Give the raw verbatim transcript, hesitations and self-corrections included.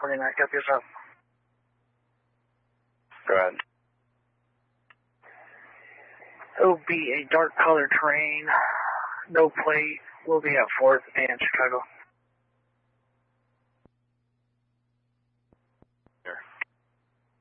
forty-nine, copy yourself. Go ahead. It'll be a dark colored train, no plate, will be at fourth and Chicago.